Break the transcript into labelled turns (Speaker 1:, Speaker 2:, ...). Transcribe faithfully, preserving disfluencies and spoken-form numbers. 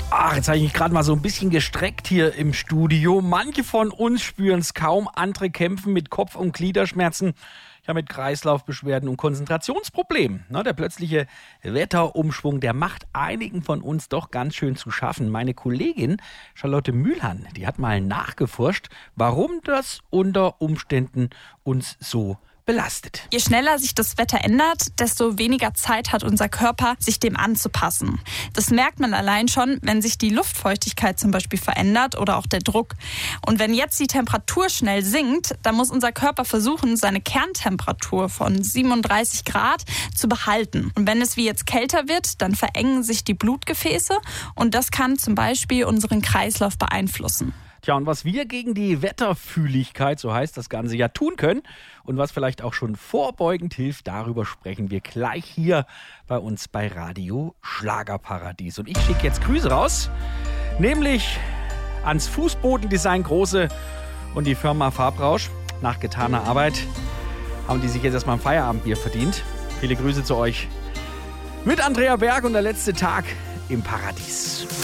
Speaker 1: Ach, jetzt habe ich mich gerade mal so ein bisschen gestreckt hier im Studio. Manche von uns spüren es kaum, andere kämpfen mit Kopf- und Gliederschmerzen, ja mit Kreislaufbeschwerden und Konzentrationsproblemen. Na, der plötzliche Wetterumschwung, der macht einigen von uns doch ganz schön zu schaffen. Meine Kollegin Charlotte Mühlhahn, die hat mal nachgeforscht, warum das unter Umständen uns so belastet.
Speaker 2: Je schneller sich das Wetter ändert, desto weniger Zeit hat unser Körper, sich dem anzupassen. Das merkt man allein schon, wenn sich die Luftfeuchtigkeit zum Beispiel verändert oder auch der Druck. Und wenn jetzt die Temperatur schnell sinkt, dann muss unser Körper versuchen, seine Kerntemperatur von siebenunddreißig Grad zu behalten. Und wenn es wie jetzt kälter wird, dann verengen sich die Blutgefäße und das kann zum Beispiel unseren Kreislauf beeinflussen.
Speaker 1: Tja, und was wir gegen die Wetterfühligkeit, so heißt das Ganze, ja tun können und was vielleicht auch schon vorbeugend hilft, darüber sprechen wir gleich hier bei uns bei Radio Schlagerparadies. Und ich schicke jetzt Grüße raus, nämlich ans Fußbodendesign Große und die Firma Farbrausch. Nach getaner Arbeit haben die sich jetzt erstmal ein Feierabendbier verdient. Viele Grüße zu euch mit Andrea Berg und der letzte Tag im Paradies.